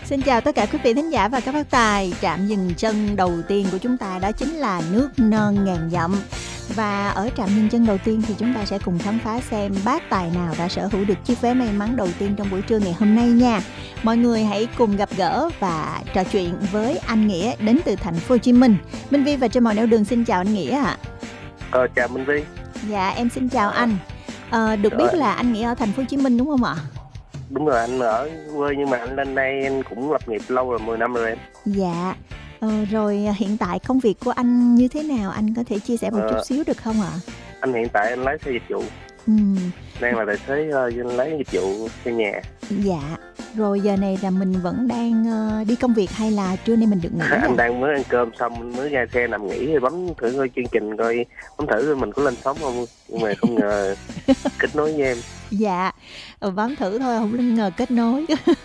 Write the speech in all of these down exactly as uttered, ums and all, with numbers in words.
Xin chào tất cả quý vị thính giả và các bác tài. Trạm dừng chân đầu tiên của chúng ta đó chính là nước non ngàn dặm. Và ở trạm dừng chân đầu tiên thì chúng ta sẽ cùng khám phá xem bác tài nào đã sở hữu được chiếc vé may mắn đầu tiên trong buổi trưa ngày hôm nay nha. Mọi người hãy cùng gặp gỡ và trò chuyện với anh Nghĩa đến từ thành phố Hồ Chí Minh. Minh Vi và trên mọi nẻo đường xin chào anh Nghĩa ạ. Ờ, chào Minh Vi. Dạ em xin chào anh. Ờ, được biết là anh Nghĩa ở thành phố Hồ Chí Minh đúng không ạ? Đúng rồi, anh ở quê nhưng mà anh lên đây anh cũng lập nghiệp lâu rồi, mười năm rồi em. Dạ. Ờ, rồi hiện tại công việc của anh như thế nào? Anh có thể chia sẻ một ờ, chút xíu được không ạ? Anh hiện tại anh lái xe dịch vụ. Ừ. Đang là tài xế uh, lái dịch vụ xe nhà. Dạ. Rồi giờ này là mình vẫn đang uh, đi công việc hay là trưa nay mình được nghỉ? Anh à? đang mới ăn cơm xong mới ra xe nằm nghỉ rồi bấm thử coi chương trình coi bấm thử mình có lên sóng không, nhưng mà không ngờ kết nối với em. Dạ, bấm thử thôi không ngờ kết nối.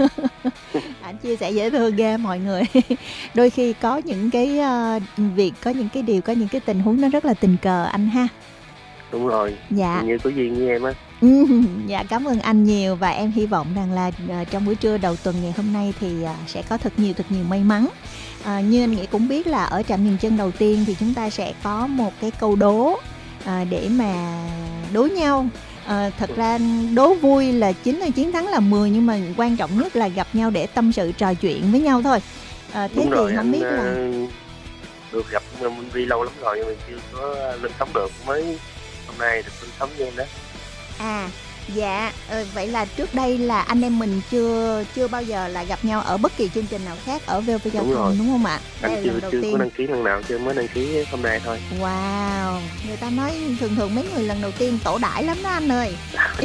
Anh chia sẻ dễ thương ghê mọi người. Đôi khi có những cái uh, việc, có những cái điều, có những cái tình huống nó rất là tình cờ anh ha. Đúng rồi. Dạ. Như có duyên với em á. Ừ, dạ cảm ơn anh nhiều và em hy vọng rằng là uh, trong buổi trưa đầu tuần ngày hôm nay thì uh, sẽ có thật nhiều thật nhiều may mắn. À, như anh Nghĩa cũng biết là ở trạm dừng chân đầu tiên thì chúng ta sẽ có một cái câu đố à, để mà đố nhau. À, thật ra đố vui là chín là chiến thắng là mười, nhưng mà quan trọng nhất là gặp nhau để tâm sự trò chuyện với nhau thôi. À, thế Đúng thì rồi, không anh, biết là được gặp Minh Vi lâu lắm rồi nhưng mà chưa có lên sóng được, mới hôm nay được lên sóng với em đó. À dạ, ờ, vậy là trước đây là anh em mình chưa chưa bao giờ là gặp nhau ở bất kỳ chương trình nào khác ở vê o vê Giao Đúng thông rồi. đúng không ạ? Anh chưa chưa có đăng ký lần nào, chưa mới đăng ký hôm nay thôi. Wow, người ta nói thường thường mấy người lần đầu tiên tổ đãi lắm đó anh ơi.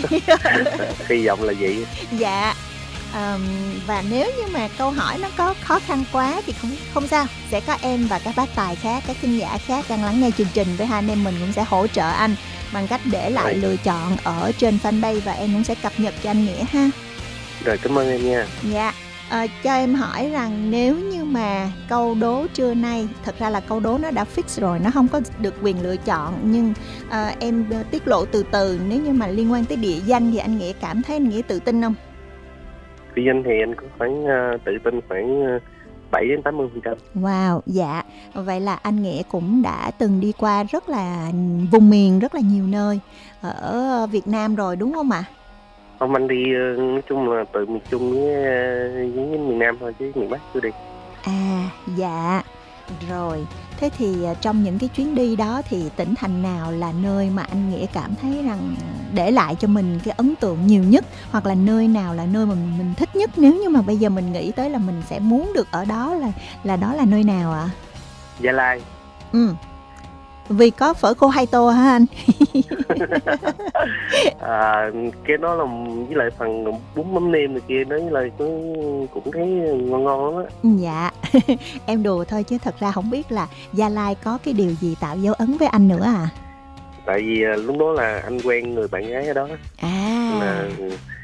Hy vọng là vậy. Dạ. Um, và nếu như mà câu hỏi nó có khó khăn quá thì không không sao, sẽ có em và các bác tài khác, các thính giả khác đang lắng nghe chương trình với hai anh em mình cũng sẽ hỗ trợ anh bằng cách để lại Rồi. lựa chọn ở trên fanpage và em cũng sẽ cập nhật cho anh Nghĩa ha. Rồi, cảm ơn em nha. Dạ. À, cho em hỏi rằng nếu như mà câu đố trưa nay, thật ra là câu đố nó đã fix rồi, nó không có được quyền lựa chọn, nhưng à, em tiết lộ từ từ, nếu như mà liên quan tới địa danh thì anh Nghĩa cảm thấy anh Nghĩa tự tin không? Địa danh thì anh có khoảng uh, tự tin khoảng uh, bảy đến tám mươi phần trăm. Wow, dạ. Vậy là anh Nghĩa cũng đã từng đi qua rất là vùng miền, rất là nhiều nơi ở Việt Nam rồi đúng không ạ? Không, anh đi uh, nói chung là từ miền Trung với, uh, với miền Nam thôi chứ miền Bắc chưa đi. À, dạ. Rồi, thế thì trong những cái chuyến đi đó thì tỉnh thành nào là nơi mà anh Nghĩa cảm thấy rằng để lại cho mình cái ấn tượng nhiều nhất, hoặc là nơi nào là nơi mà mình thích nhất, nếu như mà bây giờ mình nghĩ tới là mình sẽ muốn được ở đó, là là đó là nơi nào ạ? À? Gia Lai. Ừ. Vì có phở khô hai tô hả anh? À, cái đó là với lại phần bún mắm nêm này kia, nói là cũng cũng thấy ngon ngon lắm á. Dạ. Em đùa thôi chứ thật ra không biết là Gia Lai có cái điều gì tạo dấu ấn với anh nữa à? Tại vì lúc đó là anh quen người bạn gái ở đó. À. Là